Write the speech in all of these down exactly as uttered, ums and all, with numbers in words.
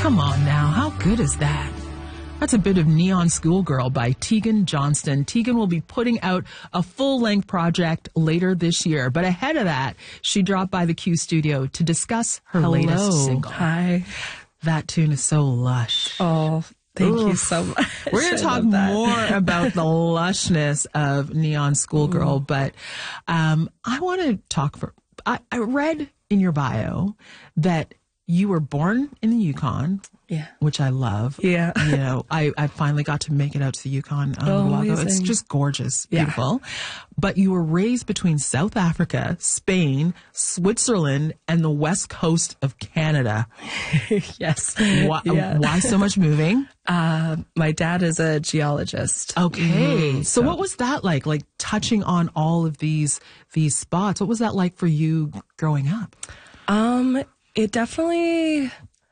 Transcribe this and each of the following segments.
Come on now, how good is that? That's a bit of Neon Schoolgirl by Tegan Johnston. Tegan will be putting out a full-length project later this year. But ahead of that, she dropped by the Q studio to discuss her Hello. latest single. Hi. That tune is so lush. Oh, thank Oof. you so much. We're going to talk more about the lushness of Neon Schoolgirl, mm. but um, I want to talk for... I, I read in your bio that you were born in the Yukon. Yeah. Which I love. Yeah. You know, I, I finally got to make it out to the Yukon um, oh, a while ago. amazing. It's just gorgeous. Yeah. Beautiful. But you were raised between South Africa, Spain, Switzerland, and the west coast of Canada. Yes. Why, yeah. why so much moving? Uh, my dad is a geologist. Okay. Mm, so, so what was that like? Like touching on all of these these spots. What was that like for you growing up? Um, it definitely,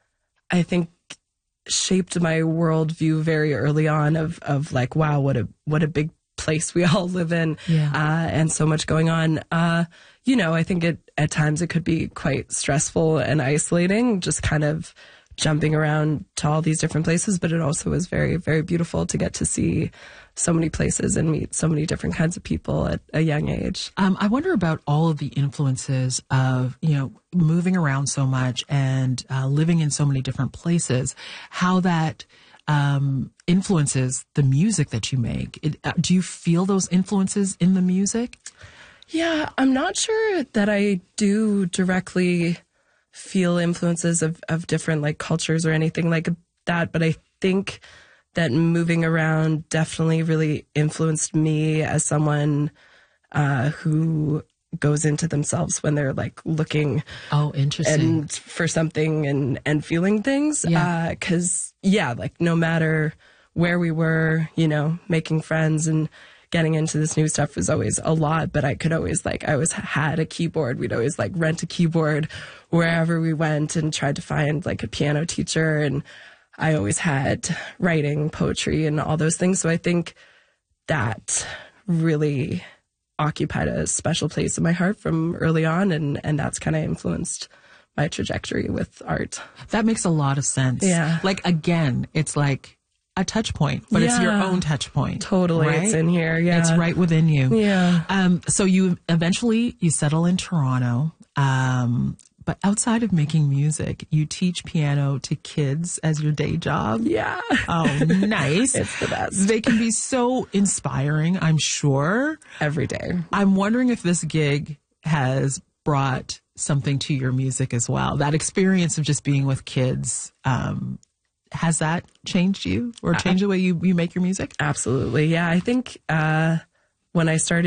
I think, shaped my worldview very early on of, of like, wow, what a, what a big place we all live in. Yeah. Uh, and so much going on. Uh, you know, I think it, at times it could be quite stressful and isolating, just kind of jumping around to all these different places, but it also was very, very beautiful to get to see so many places and meet so many different kinds of people at a young age. Um, I wonder about all of the influences of, you know, moving around so much and uh, living in so many different places, how that um, influences the music that you make. It, uh, do you feel those influences in the music? Yeah, I'm not sure that I do directly feel influences of, of different like cultures or anything like that, but I think that moving around definitely really influenced me as someone uh, who goes into themselves when they're like looking oh interesting and for something and and feeling things. Yeah. Uh, 'cause yeah, like no matter where we were, you know, making friends and getting into this new stuff was always a lot, but I could always like, I always had a keyboard. We'd always like rent a keyboard wherever we went and tried to find like a piano teacher. And I always had writing, poetry, and all those things. So I think that really occupied a special place in my heart from early on. And, and that's kind of influenced my trajectory with art. That makes a lot of sense. Yeah. Like, again, it's like a touch point, but yeah. it's your own touch point. Totally. Right? It's in here. Yeah. It's right within you. Yeah. Um, so you eventually, you settle in Toronto. Um, but outside of making music, you teach piano to kids as your day job. Yeah. Oh, nice. It's the best. They can be so inspiring, I'm sure. Every day. I'm wondering if this gig has brought something to your music as well. That experience of just being with kids, um, has that changed you or changed the way you, you make your music? Absolutely. Yeah. I think uh, when I started